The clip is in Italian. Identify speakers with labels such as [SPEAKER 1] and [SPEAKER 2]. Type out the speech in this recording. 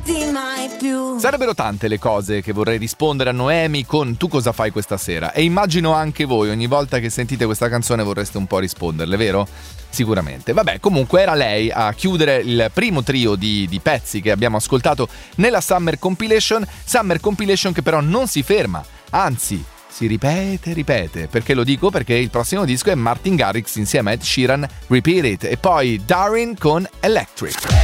[SPEAKER 1] amarti mai più.
[SPEAKER 2] Sarebbero tante le cose che vorrei rispondere a Noemi con "tu cosa fai questa sera?" E immagino anche voi, ogni volta che sentite questa canzone vorreste un po' risponderle, vero? Sicuramente. Vabbè, comunque era lei a chiudere il primo trio di pezzi che abbiamo ascoltato nella Summer Compilation che però non si ferma, anzi si ripete. Perché lo dico? Perché il prossimo disco è Martin Garrix insieme a Ed Sheeran, Repeat It, e poi Darin con Electric.